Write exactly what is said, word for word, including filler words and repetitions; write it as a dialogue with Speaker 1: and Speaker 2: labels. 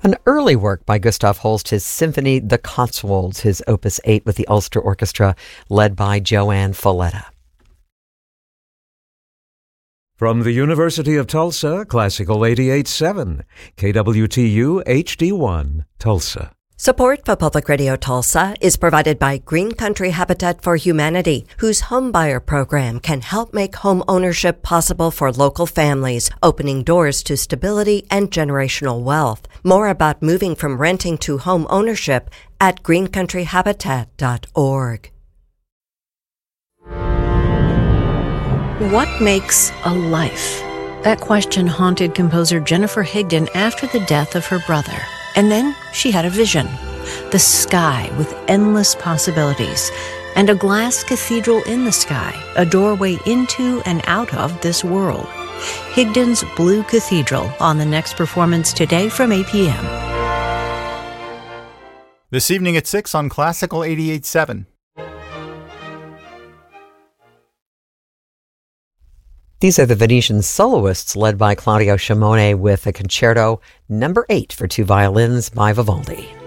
Speaker 1: An early work by Gustav Holst, his symphony, The Cotswolds, his opus eight with the Ulster Orchestra, led by Joanne Folletta.
Speaker 2: From the University of Tulsa, Classical eighty-eight point seven, K W T U H D one, Tulsa.
Speaker 3: Support for Public Radio Tulsa is provided by Green Country Habitat for Humanity, whose homebuyer program can help make home ownership possible for local families, opening doors to stability and generational wealth. More about moving from renting to home ownership at green country habitat dot org.
Speaker 4: What makes a life? That question haunted composer Jennifer Higdon after the death of her brother. And then she had a vision. The sky with endless possibilities. And a glass cathedral in the sky, a doorway into and out of this world. Higdon's Blue Cathedral on the next performance today from eight p.m.
Speaker 5: This evening at six on Classical eighty-eight point seven.
Speaker 1: These are the Venetian soloists led by Claudio Scimone with a concerto number eight for two violins by Vivaldi.